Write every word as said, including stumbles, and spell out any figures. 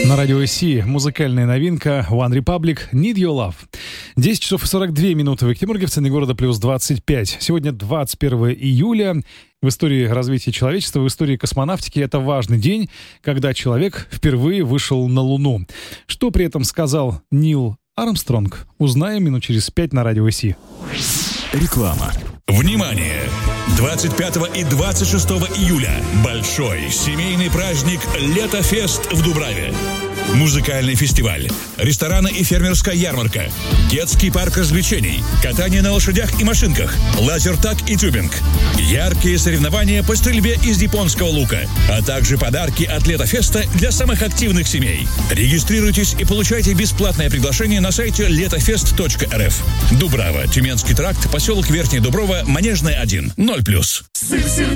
На радио Си музыкальная новинка One Republic Need Your Love. десять часов и сорок две минуты в Екатеринбурге, в центре города плюс двадцать пять. Сегодня двадцать первое июля. В истории развития человечества, в истории космонавтики это важный день, когда человек впервые вышел на Луну. Что при этом сказал Нил Армстронг, узнаем минут через пять на радио Си. Реклама. Внимание! двадцать пятого и двадцать шестого июля большой семейный праздник «Летофест» в Дубраве. Музыкальный фестиваль, рестораны и фермерская ярмарка, детский парк развлечений, катание на лошадях и машинках, лазертаг и тюбинг, яркие соревнования по стрельбе из японского лука, а также подарки от Летофеста для самых активных семей. Регистрируйтесь и получайте бесплатное приглашение на сайте летофест точка эр эф. Дубрава, Тюменский тракт, поселок Верхняя Дуброва, Манежная один, ноль плюс.